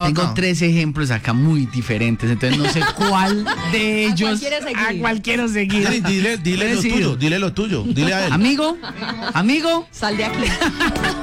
tengo acá. 3 ejemplos acá muy diferentes, entonces no sé cuál de ellos ¿A cuál quiero seguir? a cuál quiero seguir. Dile lo Decido. tuyo, dile lo tuyo, dile a él. Amigo, Sal de aquí.